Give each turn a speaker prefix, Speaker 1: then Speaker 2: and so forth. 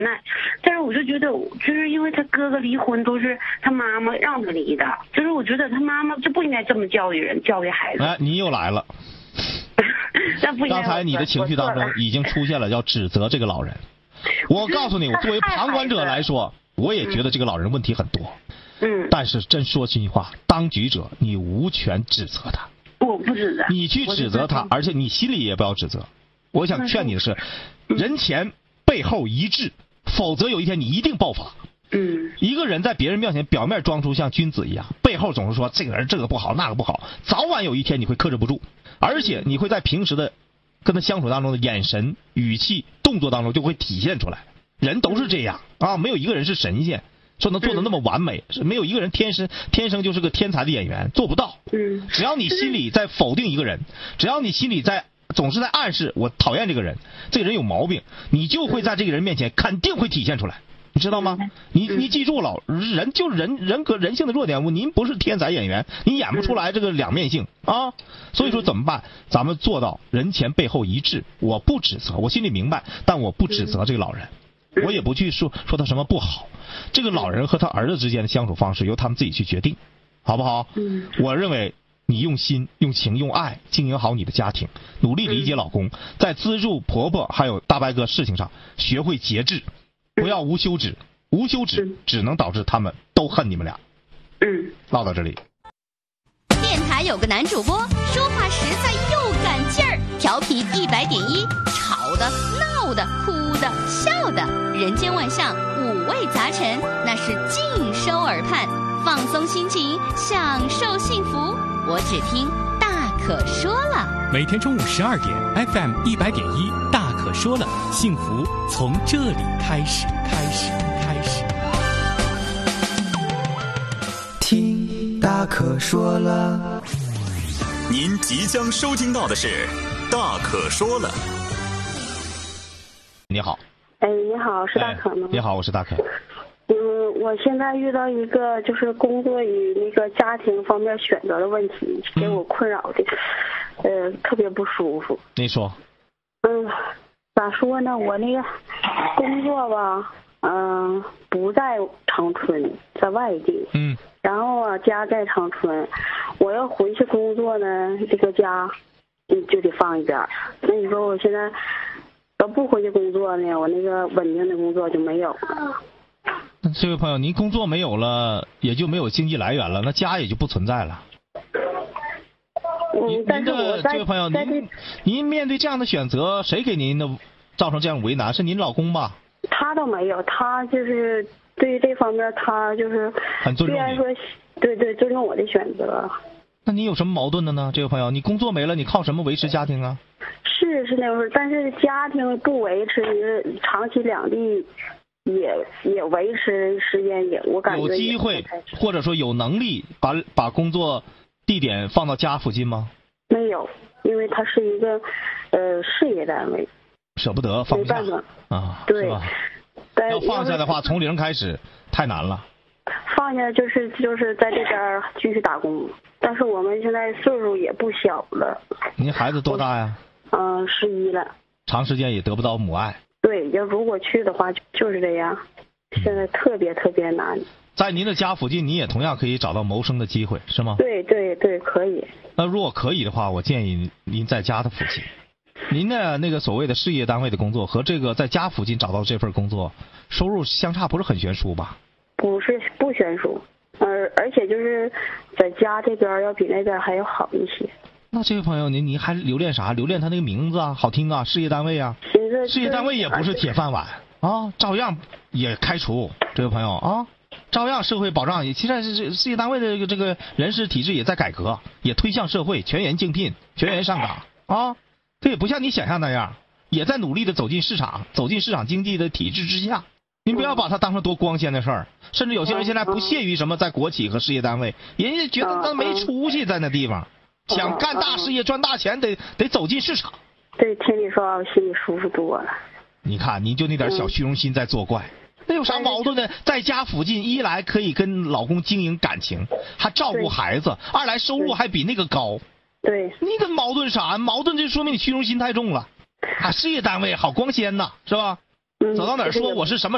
Speaker 1: 那，但是我就觉得，就是因为他哥哥离婚都是他妈妈让他离的，就是我觉得他妈妈就不应该这么教育人，教育孩子。
Speaker 2: 哎，你又来了。刚才你的情绪当中已经出现了要指责这个老人。我告诉你，我作为旁观者来说，我也觉得这个老人问题很多。但是真说心里话，当局者你无权指责他。
Speaker 1: 我不指责。你
Speaker 2: 去指责他，而且你心里也不要指责。我想劝你的是，人前背后一致，否则有一天你一定爆发。一个人在别人面前表面装出像君子一样，背后总是说这个人这个不好那个不好，早晚有一天你会克制不住，而且你会在平时的跟他相处当中的眼神、语气、动作当中就会体现出来。人都是这样啊，没有一个人是神仙，说能做的那么完美，没有一个人天生就是个天才的演员，做不到。只要你心里在否定一个人，只要你心里总是在暗示我讨厌这个人，这个人有毛病，你就会在这个人面前肯定会体现出来。你知道吗？你记住了，人就是人格人性的弱点。您不是天才演员，你演不出来这个两面性啊。所以说怎么办？咱们做到人前背后一致。我不指责，我心里明白，但我不指责这个老人，我也不去说他什么不好。这个老人和他儿子之间的相处方式由他们自己去决定，好不好？我认为你用心、用情、用爱经营好你的家庭，努力理解老公，在资助婆婆还有大白哥事情上学会节制。不要无休止，无休止只能导致他们都恨你们俩。唠到这里。
Speaker 3: 电台有个男主播，说话实在又赶劲儿，调频100.1，吵的、闹的、哭的、笑的，人间万象，五味杂陈，那是尽收耳畔，放松心情，享受幸福。我只听大可说了。
Speaker 4: 每天中午12点 ，FM 100.1，大可说了，幸福从这里开始。
Speaker 5: 听大可说了。
Speaker 6: 您即将收听到的是大可说了。
Speaker 2: 你好。
Speaker 1: 你好，是大可吗？
Speaker 2: 你好，我是大可。
Speaker 1: 我现在遇到一个就是工作与那个家庭方面选择的问题，给我困扰的，特别不舒服。
Speaker 2: 你说。
Speaker 1: 咋说呢？我那个工作吧，不在长春，在外地。然后啊，家在长春，我要回去工作呢，这个家就得放一边。那你说我现在要不回去工作呢，我那个稳定的工作就没有了。
Speaker 2: 这位朋友，您工作没有了，也就没有经济来源了，那家也就不存在了。这位朋友，您面对这样的选择，谁给您的造成这样为难？是您老公吧？
Speaker 1: 他倒没有，他就是对于这方面，他就是
Speaker 2: 很尊重你。虽
Speaker 1: 然说，对，尊重我的选择。
Speaker 2: 那你有什么矛盾的呢？这位朋友，你工作没了，你靠什么维持家庭啊？
Speaker 1: 是那会儿，但是家庭不维持，长期两地也维持时间也，我感觉
Speaker 2: 有机会或者说有能力把工作地点放到家附近吗？
Speaker 1: 没有，因为它是一个事业单位，
Speaker 2: 舍不得放下啊，
Speaker 1: 对，
Speaker 2: 是吧？要放下的话，从零开始太难了。
Speaker 1: 放下就是在这边继续打工，但是我们现在岁数也不小了。
Speaker 2: 您孩子多大呀
Speaker 1: ？11了。
Speaker 2: 长时间也得不到母爱。
Speaker 1: 对，要如果去的话就是这样，现在特别难。
Speaker 2: 在您的家附近，你也同样可以找到谋生的机会，是吗？
Speaker 1: 对，可以。
Speaker 2: 那如果可以的话，我建议您在家的附近。您的那个所谓的事业单位的工作和这个在家附近找到这份工作，收入相差不是很悬殊吧？
Speaker 1: 不悬殊，而且就是在家这边要比那边还要好一些。
Speaker 2: 那这位朋友，您还留恋啥？留恋他那个名字啊，好听啊，事业单位啊。事业单位也不是铁饭碗啊，照样也开除。这位朋友啊，照样社会保障也，其实是事业单位的这个人事体制也在改革，也推向社会，全员竞聘，全员上岗啊。这也不像你想象那样，也在努力的走进市场经济的体制之下。您不要把它当成多光鲜的事儿，甚至有些人现在不屑于什么在国企和事业单位，人家觉得他没出息，在那地方想干大事业赚大钱，得走进市场。
Speaker 1: 对，听你说我心里舒服多了。
Speaker 2: 你看，你就那点小虚荣心在作怪，那有啥矛盾呢？在家附近，一来可以跟老公经营感情，还照顾孩子；二来收入还比那个高。
Speaker 1: 对，
Speaker 2: 你跟矛盾啥？矛盾就说明你虚荣心太重了。事业单位好光鲜呐，是吧？走到哪儿说我是什么